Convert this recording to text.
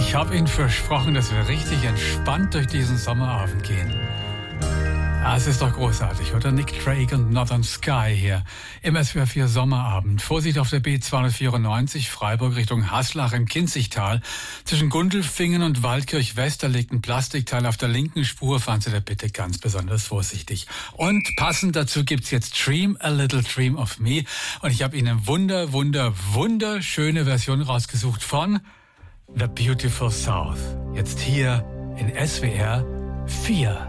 Ich habe Ihnen versprochen, dass wir richtig entspannt durch diesen Sommerabend gehen. Ah, es ist doch großartig, oder? Nick Drake und Northern Sky hier im SWR 4 Sommerabend. Vorsicht auf der B294 Freiburg Richtung Haslach im Kinzigtal. Zwischen Gundelfingen und Waldkirch West, da liegt ein Plastikteil auf der linken Spur. Fahren Sie da bitte ganz besonders vorsichtig. Und passend dazu gibt's jetzt Dream a Little Dream of Me. Und ich habe Ihnen wunderschöne Version rausgesucht von The Beautiful South. Jetzt hier in SWR 4.